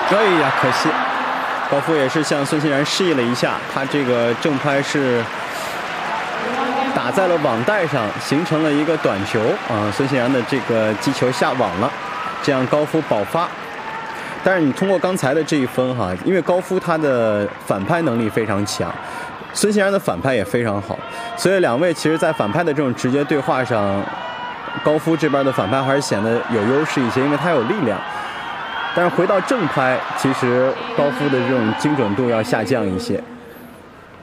哎呀，可惜，高夫也是向孙欣然示意了一下，他这个正拍是打在了网带上，形成了一个短球啊。孙欣然的这个击球下网了，这样高夫保发。但是你通过刚才的这一分哈，因为高夫他的反拍能力非常强，孙欣然的反拍也非常好，所以两位其实在反拍的这种直接对话上，高夫这边的反拍还是显得有优势一些，因为他有力量。但是回到正拍，其实高夫的这种精准度要下降一些。